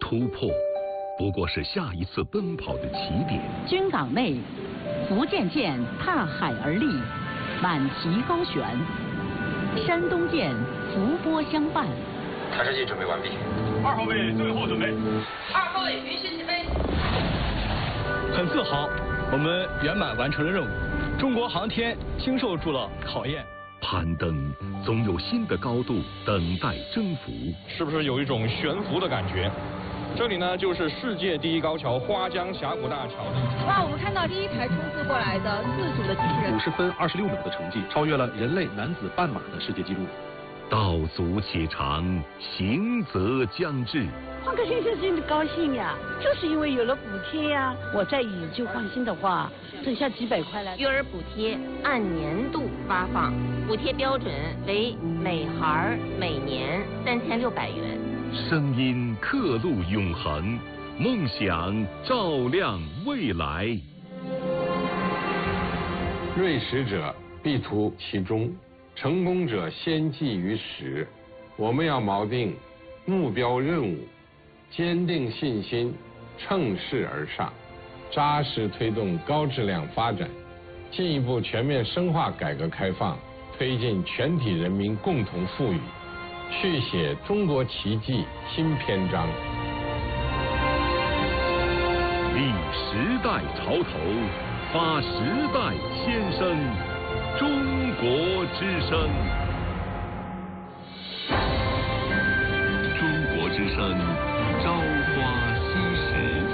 突破不过是下一次奔跑的起点。 军港内，福建舰踏海而立，满旗高悬；山东舰伏波相伴。 弹射器准备完毕。 2号位最后准备。 2号位允许起飞。 很自豪，我们圆满完成了任务。中国航天经受住了考验。 攀登总有新的高度等待征服。 是不是有一种悬浮的感觉？这里呢，就是世界第一高桥花江峡谷大桥。 哇，我们看到第一台冲刺过来的4组的机器人 ，50分26秒的成绩，超越了人类男子半马的世界纪录。 道阻且长，行则将至。 换个新车真的高兴呀，就是因为有了补贴呀。我再以旧换新的话，剩下几百块了。 育儿补贴按年度发放，补贴标准为每孩每年3600元。 声音刻录永恒，梦想照亮未来。 锐实者必图其中，成功者先记于始。我们要锚定目标任务，坚定信心，乘势而上，扎实推动高质量发展，进一步全面深化改革开放，推进全体人民共同富裕，续写中国奇迹新篇章。 立时代潮头，发时代先声，中国之声。中国之声，朝花夕拾。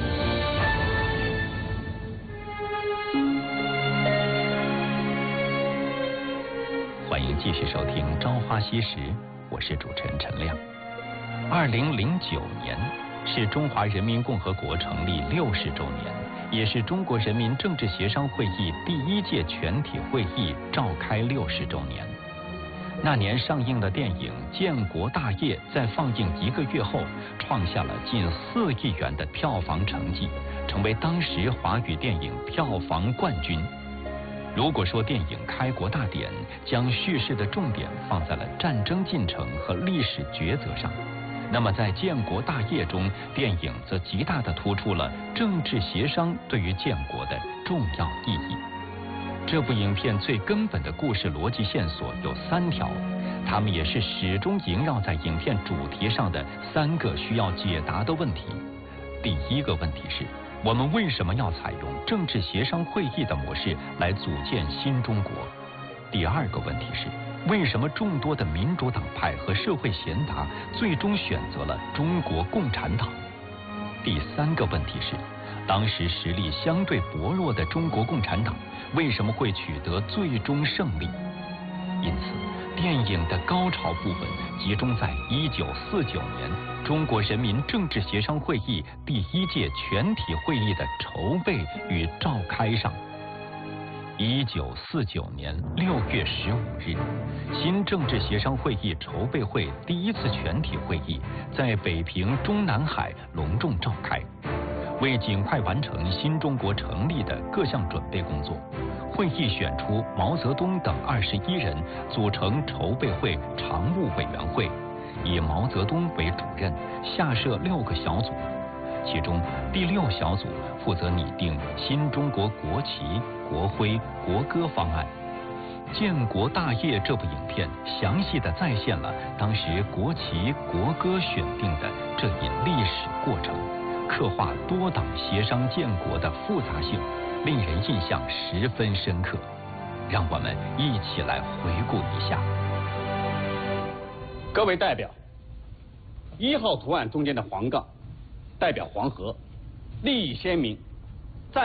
欢迎继续收听《朝花夕拾》，我是主持人陈亮。2009年是中华人民共和国成立60周年，也是中国人民政治协商会议第1届全体会议召开60周年。那年上映的电影《建国大业》在放映1个月后，创下了近4亿元的票房成绩，成为当时华语电影票房冠军。如果说电影《开国大典》将叙事的重点放在了战争进程和历史抉择上，那么在《建国大业》中，电影则极大地突出了政治协商对于建国的重要意义。这部影片最根本的故事逻辑线索有3条，它们也是始终萦绕在影片主题上的3个需要解答的问题。第1个问题是，我们为什么要采用政治协商会议的模式来组建新中国？第2个问题是，为什么众多的民主党派和社会贤达最终选择了中国共产党？第3个问题是，当时实力相对薄弱的中国共产党为什么会取得最终胜利？因此，电影的高潮部分集中在1949年中国人民政治协商会议第1届全体会议的筹备与召开上。1949年6月15日，新政治协商会议筹备会第1次全体会议在北平中南海隆重召开。为尽快完成新中国成立的各项准备工作，会议选出毛泽东等21人组成筹备会常务委员会，以毛泽东为主任，下设6个小组，其中第6小组负责拟定新中国国旗、国徽、国歌方案。《建国大业》这部影片详细地再现了当时国旗、国歌选定的这一历史过程，刻画多党协商建国的复杂性，令人印象十分深刻。让我们一起来回顾一下。 各位代表，1号图案中间的黄杠代表黄河，利益鲜明，